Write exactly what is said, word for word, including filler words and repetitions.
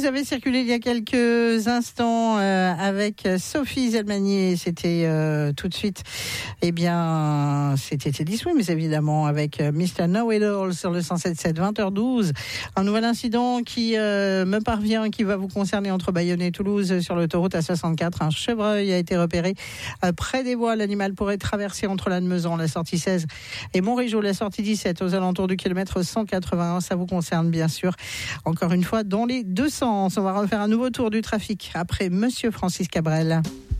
vous avez circulé il y a quelques instants euh, avec Sophie Zelmanier. C'était euh, tout de suite, eh bien, c'était Teddy Swims, évidemment, avec mister Know It All sur le cent sept sept, vingt heures douze. Un nouvel incident qui euh, me parvient, qui va vous concerner entre Bayonne et Toulouse sur l'autoroute A soixante-quatre. Un chevreuil a été repéré euh, près des voies. L'animal pourrait traverser entre Lannemezan, la sortie seize, et Montrégeau, la sortie dix-sept, aux alentours du kilomètre cent quatre-vingt-un. Ça vous concerne, bien sûr. Encore une fois, dans les deux sens. On va refaire un nouveau tour du trafic après Monsieur Francis Cabrel.